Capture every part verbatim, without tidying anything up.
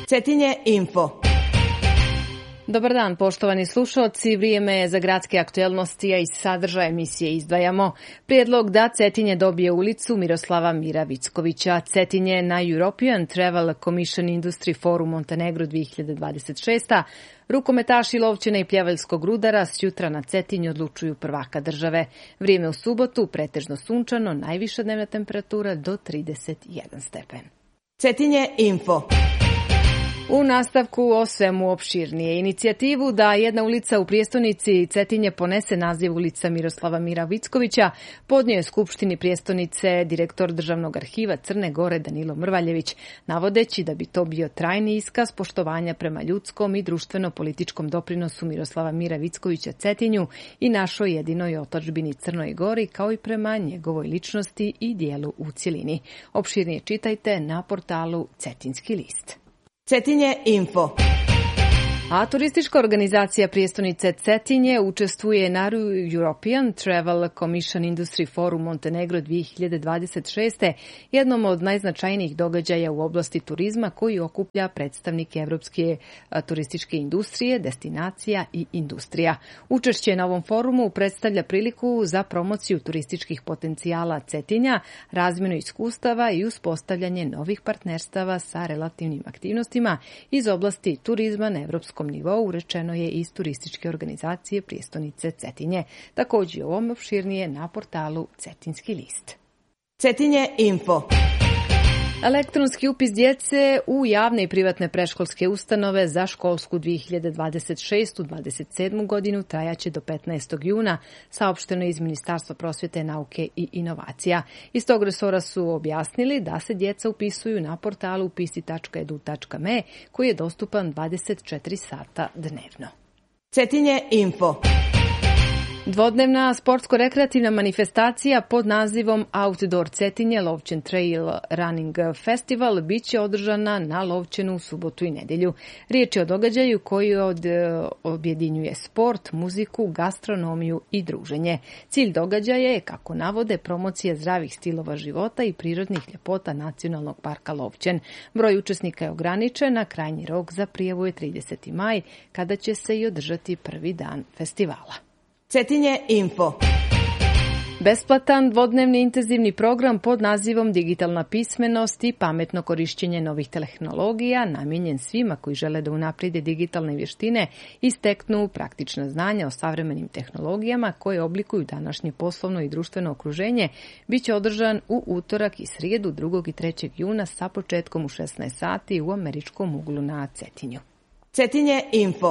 Cetinje info. Dobar dan, poštovani slušalci. Vrijeme je za gradske aktuelnosti, a iz sadržaja emisije izdvajamo prijedlog da Cetinje dobije ulicu Miroslava Mira Vickovića. Cetinje na European Travel Commission Industry Forum Montenegro dvije hiljade dvadeset šesta. Rukometaši Lovćena i Pljeveljskog Rudara s jutra na Cetinju odlučuju prvaka države. Vrijeme u subotu pretežno sunčano, najviša dnevna temperatura do trideset jedan stepen. Cetinje info. U nastavku o svemu opširnije. Inicijativu da jedna ulica u prijestolnici Cetinje ponese naziv ulica Miroslava Mira Vickovića podnio je Skupštini prijestolnice direktor Državnog arhiva Crne Gore Danilo Mrvaljević, navodeći da bi to bio trajni iskaz poštovanja prema ljudskom i društveno-političkom doprinosu Miroslava Mira Vickovića Cetinju i našoj jedinoj otadžbini Crnoj Gori, kao i prema njegovoj ličnosti i dijelu u cjelini. Opširnije čitajte na portalu Cetinski list. Cetinje info. A turistička organizacija prijestolnice Cetinje učestvuje na European Travel Commission Industry Forum Montenegro dvije hiljade dvadeset šeste, jednom od najznačajnijih događaja u oblasti turizma koji okuplja predstavnike evropske turističke industrije, destinacija i industrija. Učešće na ovom forumu predstavlja priliku za promociju turističkih potencijala Cetinja, razmjenu iskustava i uspostavljanje novih partnerstava sa relativnim aktivnostima iz oblasti turizma na evropskom nivou, rečeno je iz turističke organizacije prijestolnice Cetinje. Također ovom opširnije na portalu Cetinski list. Cetinje info. Elektronski upis djece u javne i privatne predškolske ustanove za školsku dvije hiljade dvadeset šeste dvadeset sedmu godinu trajaće do petnaestog juna, saopšteno iz Ministarstva prosvjete, nauke i inovacija. Iz tog resora su objasnili da se djeca upisuju na portalu upisi tačka edu tačka me koji je dostupan dvadeset četiri sata dnevno. Cetinje info. Dvodnevna sportsko-rekreativna manifestacija pod nazivom Outdoor Cetinje Lovćen Trail Running Festival biće održana na Lovćenu u subotu i nedjelju. Riječ je o događaju koji od, objedinjuje sport, muziku, gastronomiju i druženje. Cilj događaja je, kako navode, promocija zdravih stilova života i prirodnih ljepota Nacionalnog parka Lovćen. Broj učesnika je ograničen, a krajnji rok za prijavu je trideseti maj, kada će se i održati prvi dan festivala. Cetinje info. Besplatan dvodnevni intenzivni program pod nazivom Digitalna pismenost i pametno korišćenje novih tehnologija namijenjen svima koji žele da unaprijede digitalne vještine i steknu praktična znanja o savremenim tehnologijama koje oblikuju današnje poslovno i društveno okruženje, bit će održan u utorak i srijedu drugog i trećeg juna sa početkom u šesnaest sati u američkom uglu na Cetinju. Cetinje info.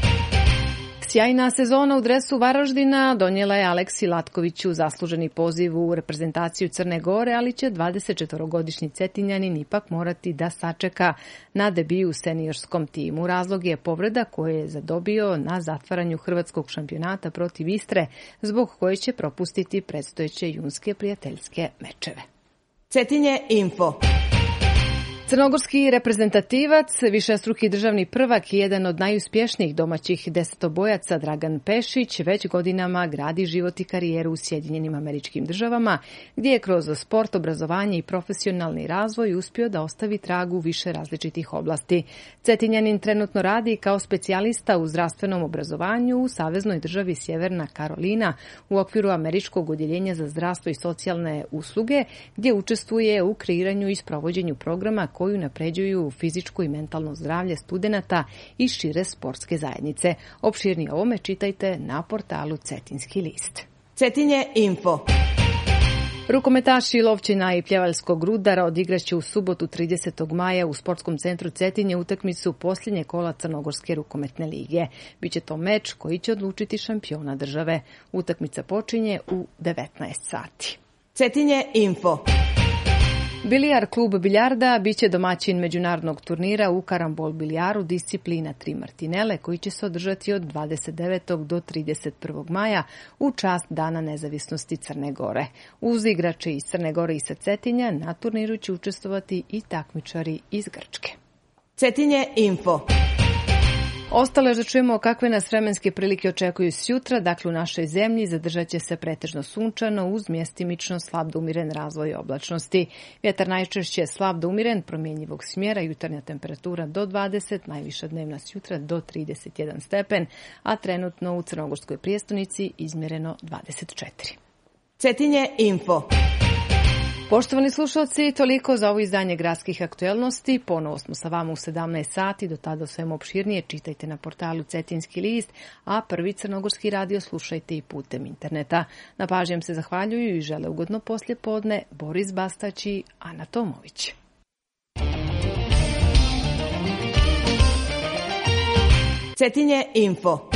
Sjajna sezona u dresu Varaždina donijela je Aleksi Latkoviću zasluženi poziv u reprezentaciju Crne Gore, ali će dvadesetčetvorogodišnji Cetinjanin ipak morati da sačeka na debiju u seniorskom timu. Razlog je povreda koje je zadobio na zatvaranju hrvatskog šampionata protiv Istre, zbog koje će propustiti predstojeće junske prijateljske mečeve. Cetinje info. Crnogorski reprezentativac, višestruki državni prvak i jedan od najuspješnijih domaćih desetobojaca Dragan Pešić već godinama gradi život i karijeru u Sjedinjenim Američkim Državama, gdje je kroz sport, obrazovanje i profesionalni razvoj uspio da ostavi trag u više različitih oblasti. Cetinjanin trenutno radi kao specijalista u zdravstvenom obrazovanju u saveznoj državi Sjeverna Karolina u okviru Američkog odjeljenja za zdravstvo i socijalne usluge, gdje učestvuje u kreiranju i sprovođenju programa koji unapređuju fizičko i mentalno zdravlje studenata i šire sportske zajednice. Opširnije o ovome čitajte na portalu Cetinski list. Cetinje info. Rukometaši Lovćena i Pljeveljskog Rudara odigraće u subotu tridesetog maja u sportskom centru Cetinje utakmicu posljednje kola Crnogorske rukometne lige. Biće to meč koji će odlučiti šampiona države. Utakmica počinje u devetnaest sati. Cetinje info. Bilijar klub biljarda biće domaćin međunarodnog turnira u karambol bilijaru disciplina tri martinele koji će se održati od dvadeset devetog do trideset prvog maja u čast Dana nezavisnosti Crne Gore. Uz igrače iz Crne Gore i sa Cetinja na turniru će učestvovati i takmičari iz Grčke. Cetinje info. Ostalo je da čujemo kakve nas vremenske prilike očekuju sjutra, dakle u našoj zemlji zadržat će se pretežno sunčano uz mjestimično slab do umiren razvoj oblačnosti. Vjetar najčešće slab do umiren, promjenjivog smjera, jutarnja temperatura do dvadeset, najviša dnevna sjutra do trideset jedan stepen, a trenutno u crnogorskoj prijestolnici izmjereno dvadeset četiri. Cetinje info. Poštovani slušalci, toliko za ovo izdanje gradskih aktuelnosti. Ponovo smo sa vama u sedamnaest sati, do tada svemu opširnije čitajte na portalu Cetinski list, a Prvi crnogorski radio slušajte i putem interneta. Na pažnjem se zahvaljuju i žele ugodno poslijepodne Boris Bastać i Ana Tomović. Cetinje info.